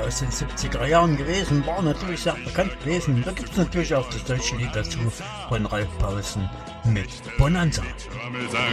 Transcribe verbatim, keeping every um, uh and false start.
aus den siebziger Jahren gewesen, war natürlich sehr bekannt gewesen. Da gibt es natürlich auch das deutsche Lied dazu von Ralf Pausen mit Bonanza.